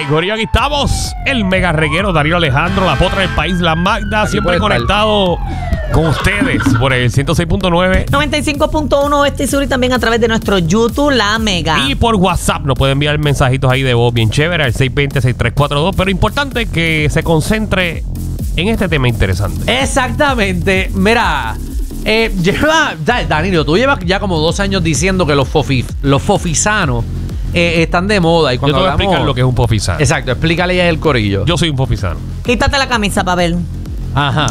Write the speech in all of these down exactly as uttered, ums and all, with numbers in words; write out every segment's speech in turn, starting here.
Hey, Corillo, aquí estamos. El mega reguero, Darío Alejandro, la potra del país, la Magda, aquí siempre conectado con ustedes por el ciento seis punto nueve. noventa y cinco punto uno Este y Sur y también a través de nuestro YouTube, La Mega. Y por WhatsApp nos pueden enviar mensajitos ahí de voz bien chévere al seis dos cero, seis tres cuatro dos. Pero importante que se concentre en este tema interesante. Exactamente. Mira, eh, lleva, Danilo, tú llevas ya como dos años diciendo que los, fofi, los fofisanos eh, están de moda. Y cuando Yo te voy a hablamos, explicar lo que es un fofisano. Exacto, explícale ya el corillo. Yo soy un fofisano. Quítate la camisa para ver. Ajá.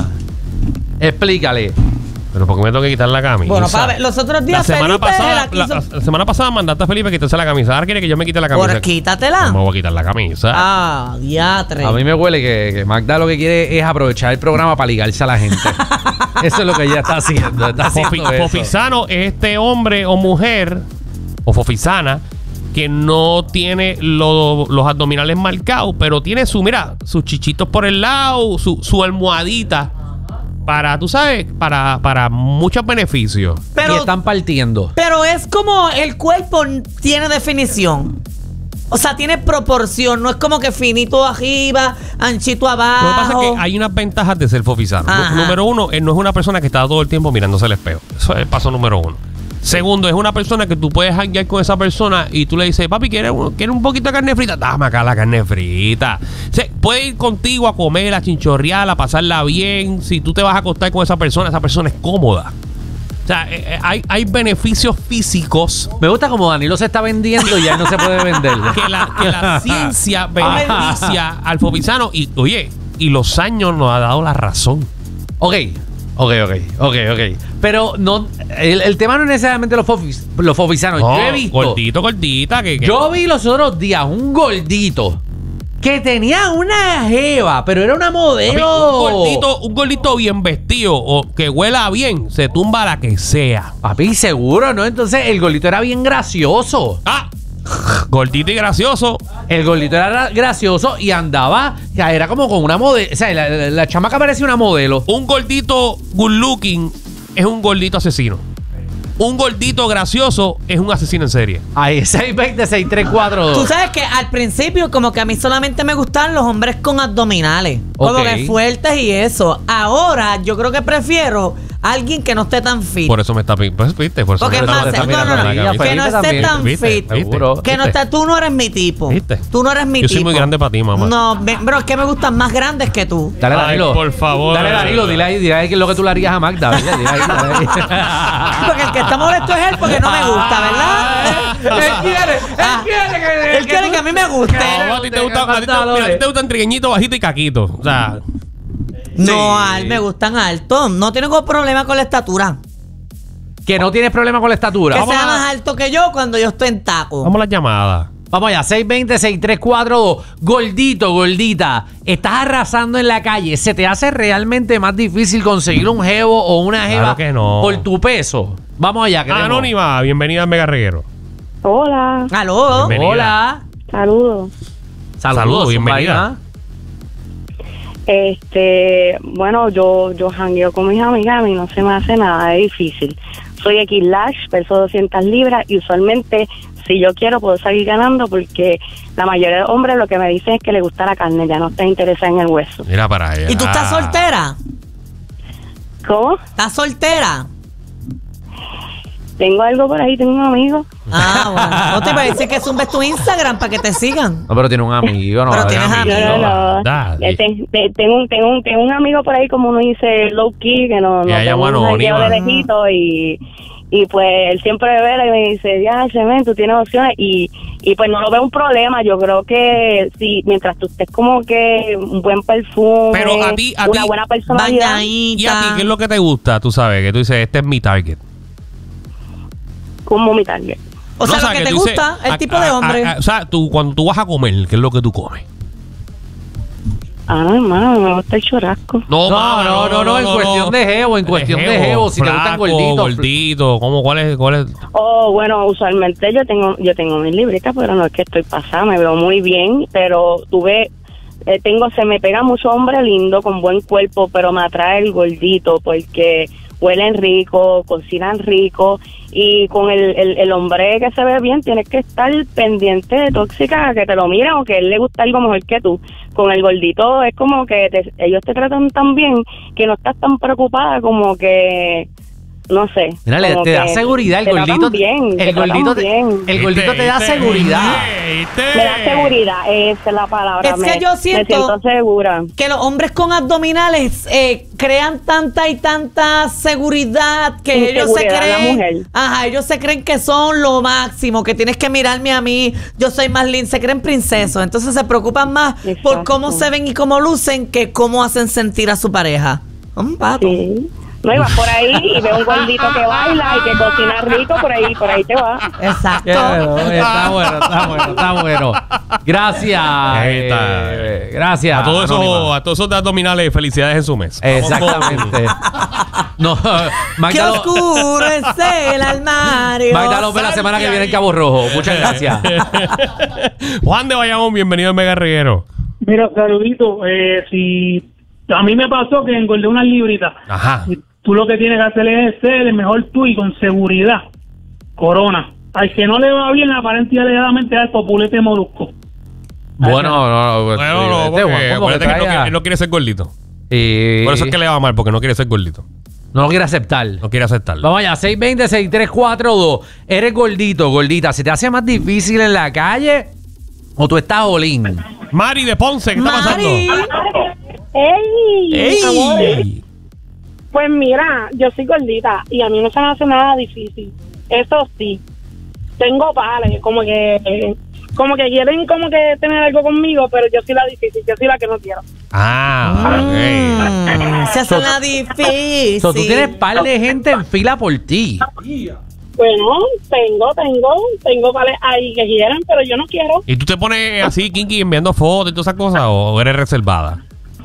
Explícale. Pero ¿por qué me tengo que quitar la camisa? Bueno, para ver, los otros días la semana Felipe pasada, la quiso... la, la semana pasada mandaste a Felipe quitarse la camisa. Ahora quiere que yo me quite la camisa. Por quítatela. No me voy a quitar la camisa. Ah, diatre. A mí me huele que, que Magda lo que quiere es aprovechar el programa para ligarse a la gente. Eso es lo que ella está haciendo. Está haciendo Fofi, eso. Fofisano es este hombre o mujer o fofisana que no tiene lo, los abdominales marcados, pero tiene su, mira, sus chichitos por el lado, su, su almohadita para, tú sabes, para, para muchos beneficios. Pero, y están partiendo. pero es como el cuerpo tiene definición. O sea, tiene proporción. No es como que finito arriba, anchito abajo. Lo que pasa es que hay unas ventajas de ser fofisano. Ajá. Número uno, él no es una persona que está todo el tiempo mirándose al espejo. Eso es el paso número uno. Segundo, es una persona que tú puedes hanguear con esa persona y tú le dices, papi, ¿quieres, ¿quieres un poquito de carne frita? Dame acá la carne frita. O sea, puede ir contigo a comer, a chinchorrear, a pasarla bien. Si tú te vas a acostar con esa persona, esa persona es cómoda. O sea, eh, eh, hay, hay beneficios físicos. Me gusta como Danilo se está vendiendo y ya no se puede vender. Que la, que la ciencia beneficia al fofisano. Y, oye, y los años nos ha dado la razón. Ok. Ok, ok, ok, ok. Pero no, el, el tema no es necesariamente los, fofis, los fofisanos. No, yo he visto. Gordito, gordita. Que, que Yo vi los otros días un gordito que tenía una jeva, pero era una modelo. Un gordito, un gordito bien vestido o que huela bien, se tumba la que sea. Papi, seguro, ¿no? Entonces el gordito era bien gracioso. Ah, gordito y gracioso. El gordito era gracioso y andaba, o sea, era como con una modelo. O sea, la, la, la chamaca parecía una modelo. Un gordito good looking es un gordito asesino. Un gordito gracioso es un asesino en serie. Ahí, seis dos cero, seis tres cuatro dos. Tú sabes que al principio como que a mí solamente me gustaban los hombres con abdominales. Como Ok. que fuertes y eso. Ahora yo creo que prefiero a alguien que no esté tan fit. Por eso me está pidiendo. Pues, viste, por eso Porque me es está- más, me está no, mirando no, la no, camisa. que no esté también. tan ¿Viste? fit. ¿Viste? Seguro. Que no ¿Viste? esté, tú no eres mi tipo. ¿Viste? Tú no eres mi Yo tipo. soy muy grande para ti, mamá. No, me- bro, es que me gustan más grandes que tú. Dale, Ay, Danilo. por favor. Dale, Danilo, dile ahí, dile ahí qué es lo que tú le harías a Magda. ¿Verdad? Dile ahí, dile ahí. Porque el que está molesto es él porque no me gusta, ¿verdad? Él quiere, él Ah, quiere que... él quiere que a mí me guste. No, a ti te gusta, a ti te, mira, a ti te gustan trigueñito, bajito y caquito. O sea, No, a él me gustan altos. No tengo problema con la estatura. Que no tienes problema con la estatura. Que Vamos, sea a, más alto que yo cuando yo estoy en taco. vamos a las llamadas. vamos allá, seis dos cero, seis tres cuatro dos. Gordito, gordita, estás arrasando en la calle. ¿Se te hace realmente más difícil conseguir un jevo o una jeva Claro que no. por tu peso? Vamos allá, queremos. Anónima, bienvenida al Mega Reguero. Hola, Aló. Bienvenida. Hola. saludos. Saludos, Saludos, bienvenida. Zumbaina. Este, bueno, yo yo jangueo con mis amigas y no se me hace nada de difícil. Soy X-Lash, peso doscientas libras y usualmente si yo quiero puedo seguir ganando porque la mayoría de hombres lo que me dicen es que le gusta la carne, ya no está interesada en el hueso. Mira para allá. ¿Y tú estás soltera? ¿Cómo? ¿Estás soltera? Tengo algo por ahí, tengo un amigo. Ah, bueno. No te iba a decir que zumbes tu Instagram para que te sigan. No, pero tiene un amigo, no. Pero va a tienes dejar- amigo. No, no, no. Dale. Eh, te- te- tengo, un, tengo, un, tengo un amigo por ahí, como uno dice, low key, que no, no Ya llamó tengo un anónima. jangueo de lejito y, y pues él siempre me ve y me dice, ya, Semen, tú tienes opciones y, y pues no lo veo un problema. Yo creo que si mientras tú estés como que un buen perfume, Pero a ti- a una ti- buena personalidad. Bañadita. ¿Y a ti qué es lo que te gusta? Tú sabes, que tú dices, este es mi target. Como mi target. O sea, No, lo que te tú dices, gusta, el a- tipo de a- hombre. a- a- o sea, tú, cuando tú vas a comer, ¿qué es lo que tú comes? Ah, hermano, me gusta el churrasco. No, mamá, no, no, no, en cuestión de jevo, en cuestión de jevo, si te gustan flaco, gorditos. gordito, ¿cómo, cuál es, cuál es? Oh, bueno, usualmente yo tengo yo tengo mis libritas, pero no es que estoy pasada, me veo muy bien, pero tuve, eh, tengo, se me pega mucho hombre lindo, con buen cuerpo, pero me atrae el gordito, porque huelen rico, cocinan rico, y con el, el, el hombre que se ve bien tienes que estar pendiente de tóxica, que te lo miran o que a él le gusta algo mejor que tú. Con el gordito es como que te, ellos te tratan tan bien que no estás tan preocupada como que... No sé. Mira, le, te da seguridad el te gordito. Bien, el gordito, te, bien. el gordito te da ¿Viste? seguridad. ¿Viste? Me da seguridad, esa es la palabra. Es me, que yo siento, me siento segura. que los hombres con abdominales eh, crean tanta y tanta seguridad que ellos se Inseguridad en la creen, mujer. ajá, ellos se creen que son lo máximo, que tienes que mirarme a mí, yo soy más linda, se creen princesos, entonces se preocupan más por Exacto. cómo se ven y cómo lucen que cómo hacen sentir a su pareja. Un pato. Sí. No, y vas por ahí y ves un gordito que baila y que cocina rico, por ahí, por ahí te va. Exacto. Qué bueno, está bueno, está bueno, está bueno. Gracias. Ahí está. eh, gracias. A todos Anónima. esos, a todos esos de abdominales, felicidades en su mes. Vamos Exactamente. No, Qué Magda, Lo- oscuro es el armario. Magda López la semana que viene en Cabo Rojo. Muchas gracias. Juan de Bayamón, bienvenido al Mega Reguero. Mira, saludito. Eh, si a mí me pasó que engordé unas libritas. Ajá. Y tú lo que tienes que hacer es ser el mejor tú y con seguridad. Corona. Al que no le va bien, aparente y alegadamente es el populete molusco. Bueno, no, no. Bueno, no, este porque Juan, ¿cómo acuérdate que no, traiga? quiere- él no quiere ser gordito. Y- Por eso es que le va mal, porque no quiere ser gordito. no lo quiere aceptar. No quiere aceptarlo. Vamos allá, seis dos cero, seis tres cuatro dos. Eres gordito, gordita. ¿Se te hace más difícil en la calle o tú estás olín? Mari de Ponce, ¿qué está Mari. pasando? ¡Ey! Amores. ¡Ey! Pues mira, yo soy gordita y a mí no se me hace nada difícil. Eso sí, tengo pales, como que como que quieren como que tener algo conmigo, pero yo soy la difícil, yo soy la que no quiero. Ah, ok. Mm, se hace la difícil. So, tú tienes par de gente en fila por ti. Bueno, tengo, tengo, tengo pales ahí que quieren, pero yo no quiero. ¿Y tú te pones así, Kinky, enviando fotos y todas esas cosas o eres reservada?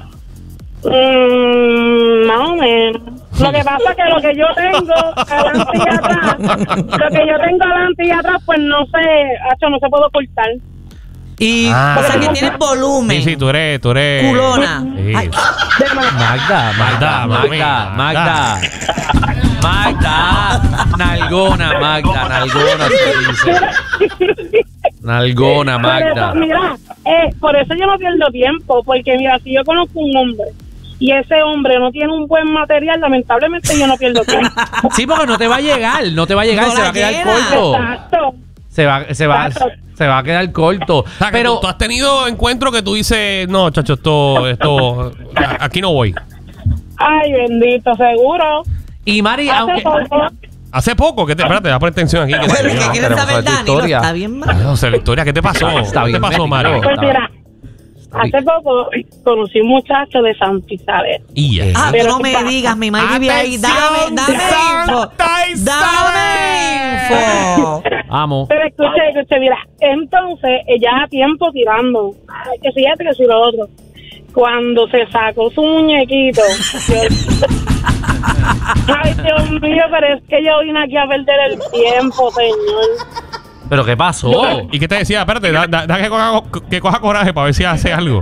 Mm, más o menos. Lo que pasa es que lo que yo tengo adelante y atrás, lo que yo tengo adelante y atrás, pues no sé, hacho, no se puede ocultar. Y Ah. O sea, que tienes volumen. Sí, sí, tú eres, tú eres. Culona. Sí. Ay, Magda, Magda, Magda, Magda, Magda, Nalgona, Magda, Nalgona, se dice. Nalgona, Por Magda. eso, mira, eh, por eso yo no pierdo tiempo, porque mira, si yo conozco un hombre y ese hombre no tiene un buen material, lamentablemente yo no pierdo tiempo. Sí, porque no te va a llegar, no te va a llegar, No se la va a quedar llena. corto. Exacto. Se va, se va, se va a quedar corto. O sea, que Pero tú, tú has tenido encuentros que tú dices, no, chacho, esto, esto, a- aquí no voy. Ay, bendito, seguro. y Mari, Hace aunque poco, Hace poco, que te, espérate, da por atención aquí. Que te, Pero, ¿qué no, quieres queremos saber, saber tu Danilo? historia. Está bien mal. Ay, José, la historia, ¿qué te pasó? Está ¿Qué te bien pasó, médico. Mari? pues mira, hace poco conocí un muchacho de San Isabel. Y ya. Ah, Pero tú no ¿qué me pasa? digas, mi madre vive ahí. Dame, Atención, dame info. Santa Dame info. amo. Pero escuche, escuche, mira, entonces ella a tiempo tirando, ay, que si esto, que si lo otro. Cuando se sacó su muñequito, yo- ay, Dios mío, pero es que yo vine aquí a perder el tiempo, señor. ¿Pero qué pasó? ¿Y qué te decía? Espérate, da, da- da que, coja, que coja coraje para ver si hace algo.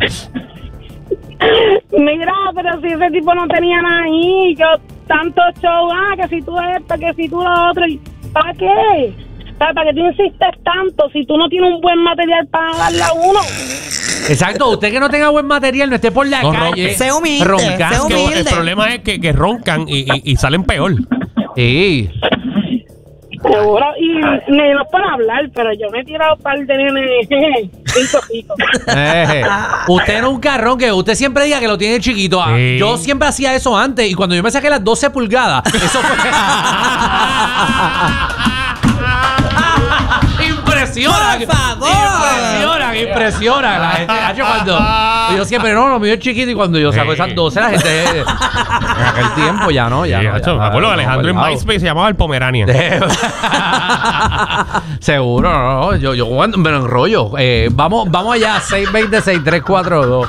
Mira, pero si ese tipo no tenía nada ahí, yo tanto show, ah, que si tú esto, que si tú lo otro, y ¿para qué? ¿Para, ¿Para qué tú insistes tanto si tú no tienes un buen material para darle a uno? Exacto, usted que no tenga buen material, no esté por la No calle. ronque. Sé humilde, roncando. sé Que humilde. el problema es que, que roncan y, y- y salen peor. Sí. Seguro, y ni no para hablar, pero yo me he tirado un par de nenes cinco picos. Eh, usted nunca ronque, usted siempre diga que lo tiene chiquito. Ah, Sí. Yo siempre hacía eso antes y cuando yo me saqué las doce pulgadas, eso fue. Impresiona. Por favor. Impresiona, impresiona. La gente, hacho, cuando, yo siempre, no, lo mío es chiquito y cuando yo saco Sí. esas doce, la gente. En aquel tiempo ya no, ya. Sí, no, ya hacho, no, me acuerdo, no, Alejandro en pelado. MySpace se llamaba el Pomeranian. Seguro, no, no, yo, yo cuando me lo enrollo. Eh, vamos, vamos allá, seis dos cero, seis tres cuatro dos.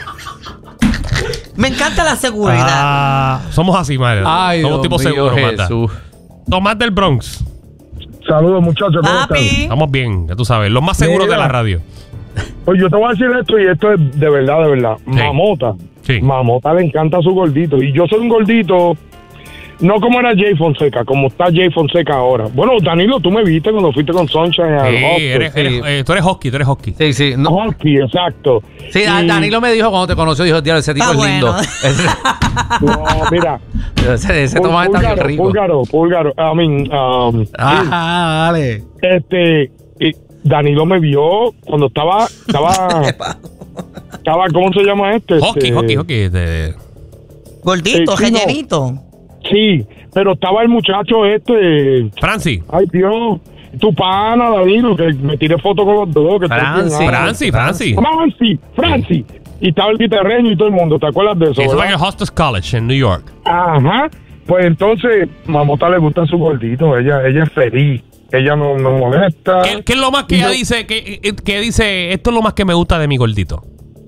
Me encanta la seguridad. Ah, somos así, madre. Ay, somos Dios tipo mío, seguros, Marta. Jesús. Tomás del Bronx. Saludos, muchachos. ¿cómo están? Papi. Estamos bien, ya tú sabes. Los más seguros Mira. de la radio. Pues yo te voy a decir esto y esto es de verdad, de verdad. Sí. Mamota. Sí. Mamota le encanta su gordito. Y yo soy un gordito no como era Jay Fonseca, como está Jay Fonseca ahora. Bueno, Danilo, tú me viste cuando fuiste con Sunshine al Sí, hockey. eres, eres, sí. eh, tú eres hockey, tú eres hockey. Sí, sí. No. Hockey, exacto. Sí, Y- Danilo me dijo cuando te conoció, dijo, tío, ese tipo Está es lindo. bueno. No, mira. ese ese Tomás está bien Púlgaro, rico. Púlgaro, Púlgaro. I mean, um, Ah, dale. este, y Danilo me vio cuando estaba, estaba, estaba, ¿cómo se llama este? Hockey, Este, hockey, hockey. de- Gordito, Eh, sí, no. rellenito. Sí, pero estaba el muchacho este, Franci. ay Dios, tu pana Danilo, que me tiré foto con los dos. Que está Franci. bien alto. Franci, Franci. Franci, Franci. Y estaba el guitarreño y todo el mundo, ¿te acuerdas de eso? Eso fue verdad? en el Hostos College en New York. Ajá. Pues entonces, Mamota le gusta su gordito, ella, ella es feliz, ella no, no molesta. ¿Qué, qué es lo más que Y ella no- dice? Que, que dice, esto es lo más que me gusta de mi gordito.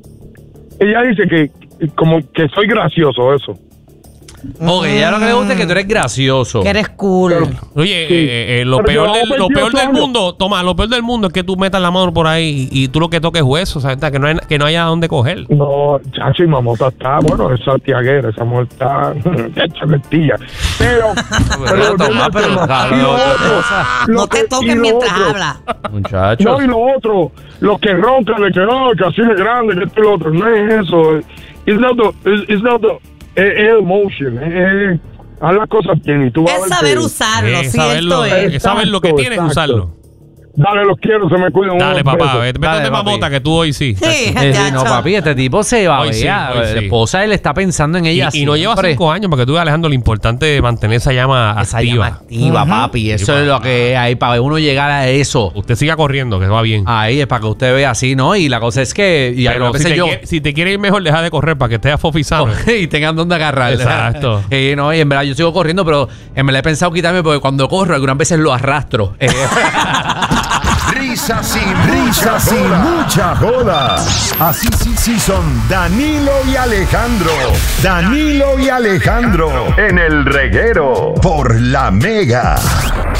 Ella dice que como que soy gracioso, eso. Ok, ya lo que le gusta es que tú eres gracioso. Que eres cool. Oye, Sí. eh, eh, lo, Pero peor llevamos del, lo veintiocho peor del años. mundo, toma, lo peor del mundo es que tú metas la mano por ahí y, y tú lo que toques es hueso, ¿sabes? Que no, hay, que no haya dónde coger. No, chacho, y Mamota está, bueno, es santiaguera, esa mujer está hecha mentira. Pero, Pero, Tomás, pero, y lo cabrón, otro, lo No te que- y toques lo mientras otro, habla. Muchachos. No, y lo otro, los que roncan de que no, que así es grande, que esto y lo otro, no es eso. It's not the, it's, it's not the, es, es emotion, es, es- haz las cosas bien y tú vas a Es ver saber que- usarlo, Eh, cierto saberlo, es. eh, saber lo que Exacto, tienes y exacto. usarlo. Dale, los quiero, se me cuidan. Dale, unos papá, besos. vete Dale, de papi. mamota que tú hoy sí. Sí, Eh, sí, ya, no, chao. papi, este tipo se va a Hoy sí, ver. hoy La sí. esposa él está pensando en Y, ella. y no lleva siempre. cinco años para que tú veas, Alejandro, lo importante de mantener esa llama Esa activa. llama activa, papi. Eso es lo que hay para uno llegar a eso. Usted siga corriendo, que va bien. Ahí es para que usted vea así, ¿no? Y la cosa es que. Y a Pero si veces te, yo. quiere, si te quiere ir mejor, deja de correr para que estés afofizado. y tengan donde agarrar. Exacto. Y no, y en verdad yo sigo corriendo, pero en verdad he pensado quitarme porque cuando corro algunas veces lo arrastro. Eh, Risas y risas y mucha joda. Así sí, sí son Danilo y Alejandro. Danilo y Alejandro en el reguero por La Mega.